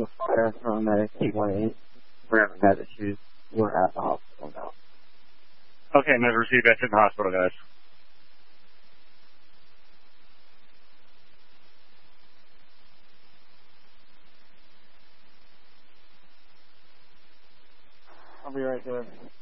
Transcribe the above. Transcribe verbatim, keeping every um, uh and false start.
a fire from a T one eight. Wherever had issues, we're at the hospital now. Okay, never received that to the hospital, guys. I'll be right there.